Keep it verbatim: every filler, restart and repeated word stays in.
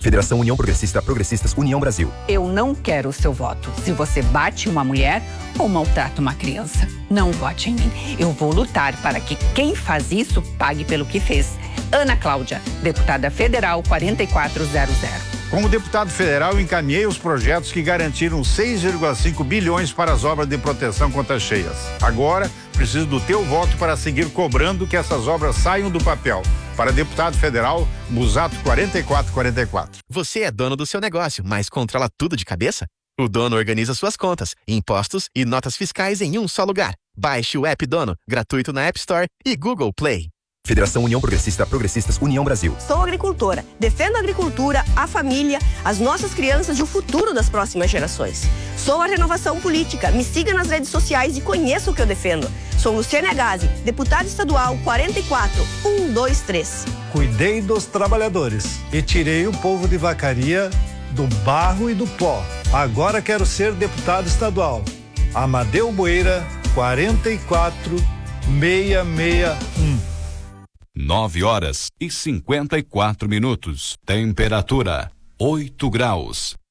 Federação União Progressista Progressistas União Brasil. Eu não quero o seu voto. Se você bate uma mulher ou maltrata uma criança, não vote em mim. Eu vou lutar para que quem faz isso pague pelo que fez. Ana Cláudia, deputada federal quarenta e quatro zero zero. Como deputado federal, encaminhei os projetos que garantiram seis vírgula cinco bilhões para as obras de proteção contra cheias. Agora, preciso do teu voto para seguir cobrando que essas obras saiam do papel. Para deputado federal, Busato quarenta e quatro quarenta e quatro. Você é dono do seu negócio, mas controla tudo de cabeça? O Dono organiza suas contas, impostos e notas fiscais em um só lugar. Baixe o app Dono, gratuito na App Store e Google Play. Federação União Progressista Progressistas União Brasil. Sou agricultora. Defendo a agricultura, a família, as nossas crianças e o futuro das próximas gerações. Sou a Renovação Política. Me siga nas redes sociais e conheça o que eu defendo. Sou Luciana Gazi, deputada estadual quarenta e quatro um dois três. Cuidei dos trabalhadores e tirei o povo de Vacaria do barro e do pó. Agora quero ser deputado estadual. Amadeu Boeira, quarenta e quatro seiscentos e sessenta e um. Nove horas e cinquenta e quatro minutos. Temperatura oito graus.